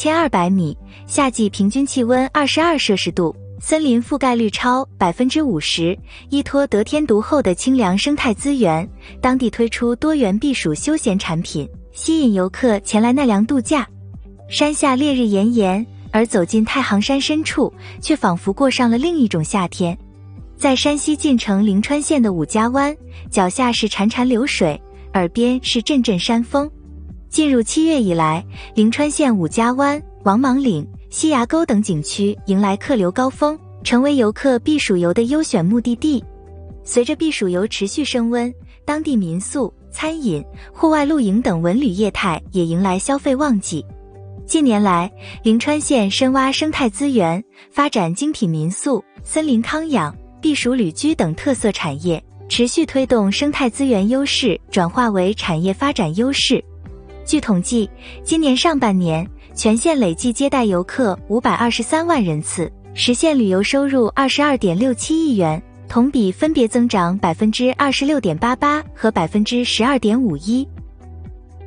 1200米，夏季平均气温22摄氏度，森林覆盖率超 50%， 依托得天独厚的清凉生态资源，当地推出多元避暑休闲产品，吸引游客前来奈良度假。山下烈日炎炎，而走进太行山深处，却仿佛过上了另一种夏天。在山西晋城灵川县的五家湾，脚下是潺潺流水，耳边是阵阵山风。进入7月以来，灵川县五家湾、王莽岭、西崖沟等景区迎来客流高峰，成为游客避暑游的优选目的地。随着避暑游持续升温，当地民宿、餐饮、户外露营等文旅业态也迎来消费旺季。近年来，灵川县深挖生态资源，发展精品民宿、森林康养、避暑旅居等特色产业，持续推动生态资源优势转化为产业发展优势。据统计，今年上半年，全县累计接待游客523万人次，实现旅游收入22.67亿元，同比分别增长 26.88% 和 12.51%。